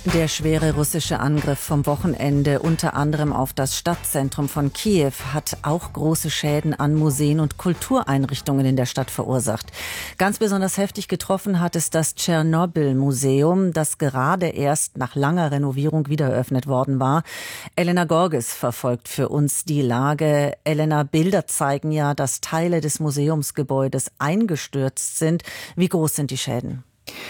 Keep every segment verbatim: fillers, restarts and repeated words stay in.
Der schwere russische Angriff vom Wochenende, unter anderem auf das Stadtzentrum von Kiew, hat auch große Schäden an Museen und Kultureinrichtungen in der Stadt verursacht. Ganz besonders heftig getroffen hat es das Tschernobyl-Museum, das gerade erst nach langer Renovierung wieder eröffnet worden war. Elena Gorges verfolgt für uns die Lage. Elena, Bilder zeigen ja, dass Teile des Museumsgebäudes eingestürzt sind. Wie groß sind die Schäden?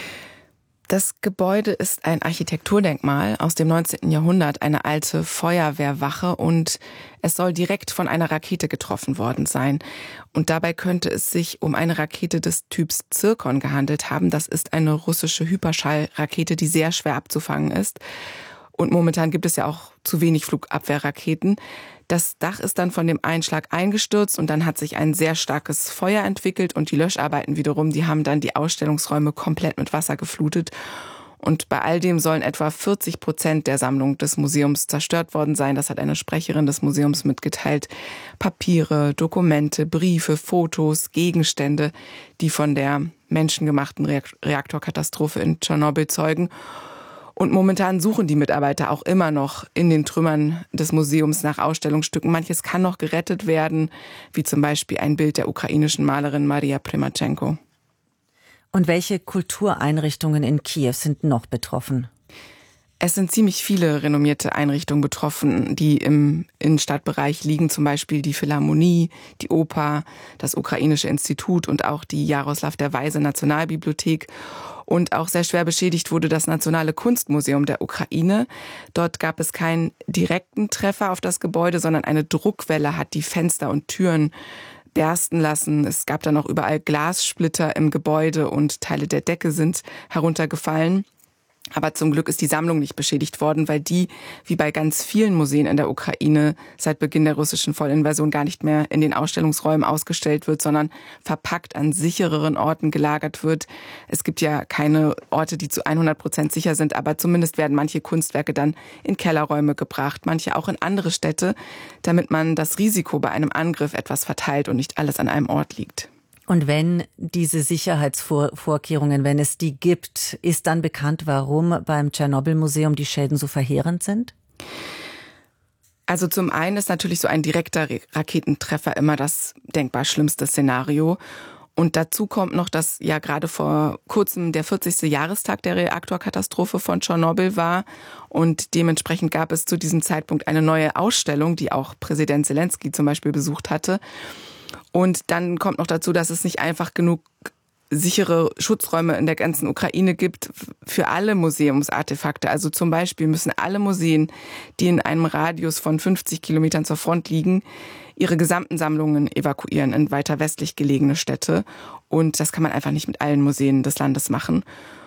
Das Gebäude ist ein Architekturdenkmal aus dem neunzehnten Jahrhundert, eine alte Feuerwehrwache, und es soll direkt von einer Rakete getroffen worden sein. Und dabei könnte es sich um eine Rakete des Typs Zirkon gehandelt haben. Das ist eine russische Hyperschallrakete, die sehr schwer abzufangen ist. Und momentan gibt es ja auch zu wenig Flugabwehrraketen. Das Dach ist dann von dem Einschlag eingestürzt und dann hat sich ein sehr starkes Feuer entwickelt und die Löscharbeiten wiederum, die haben dann die Ausstellungsräume komplett mit Wasser geflutet. Und bei all dem sollen etwa vierzig Prozent der Sammlung des Museums zerstört worden sein. Das hat eine Sprecherin des Museums mitgeteilt. Papiere, Dokumente, Briefe, Fotos, Gegenstände, die von der menschengemachten Reaktorkatastrophe in Tschernobyl zeugen. Und momentan suchen die Mitarbeiter auch immer noch in den Trümmern des Museums nach Ausstellungsstücken. Manches kann noch gerettet werden, wie zum Beispiel ein Bild der ukrainischen Malerin Maria Primachenko. Und welche Kultureinrichtungen in Kiew sind noch betroffen? Es sind ziemlich viele renommierte Einrichtungen betroffen, die im Innenstadtbereich liegen, zum Beispiel die Philharmonie, die Oper, das Ukrainische Institut und auch die Jaroslaw der Weise Nationalbibliothek. Und auch sehr schwer beschädigt wurde das Nationale Kunstmuseum der Ukraine. Dort gab es keinen direkten Treffer auf das Gebäude, sondern eine Druckwelle hat die Fenster und Türen bersten lassen. Es gab dann auch überall Glassplitter im Gebäude und Teile der Decke sind heruntergefallen. Aber zum Glück ist die Sammlung nicht beschädigt worden, weil die, wie bei ganz vielen Museen in der Ukraine, seit Beginn der russischen Vollinvasion gar nicht mehr in den Ausstellungsräumen ausgestellt wird, sondern verpackt an sichereren Orten gelagert wird. Es gibt ja keine Orte, die zu hundert Prozent sicher sind, aber zumindest werden manche Kunstwerke dann in Kellerräume gebracht, manche auch in andere Städte, damit man das Risiko bei einem Angriff etwas verteilt und nicht alles an einem Ort liegt. Und wenn diese Sicherheitsvorkehrungen, wenn es die gibt, ist dann bekannt, warum beim Tschernobyl-Museum die Schäden so verheerend sind? Also zum einen ist natürlich so ein direkter Raketentreffer immer das denkbar schlimmste Szenario. Und dazu kommt noch, dass ja gerade vor kurzem der vierzigste Jahrestag der Reaktorkatastrophe von Tschernobyl war. Und dementsprechend gab es zu diesem Zeitpunkt eine neue Ausstellung, die auch Präsident Selenskyj zum Beispiel besucht hatte. Und dann kommt noch dazu, dass es nicht einfach genug sichere Schutzräume in der ganzen Ukraine gibt für alle Museumsartefakte. Also zum Beispiel müssen alle Museen, die in einem Radius von fünfzig Kilometern zur Front liegen, ihre gesamten Sammlungen evakuieren in weiter westlich gelegene Städte. Und das kann man einfach nicht mit allen Museen des Landes machen.